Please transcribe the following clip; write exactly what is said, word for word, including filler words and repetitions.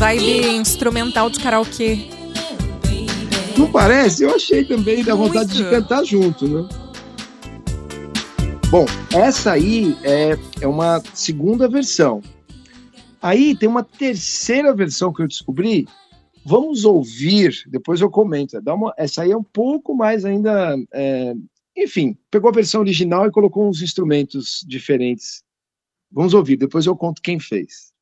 vibe instrumental de karaokê. Não parece? Eu achei também, dá vontade Muito. de cantar junto, né? Bom, essa aí é, é uma segunda versão. Aí tem uma terceira versão que eu descobri. Vamos ouvir, depois eu comento. Dá uma, essa aí é um pouco mais ainda... É, enfim, pegou a versão original e colocou uns instrumentos diferentes. Vamos ouvir, depois eu conto quem fez.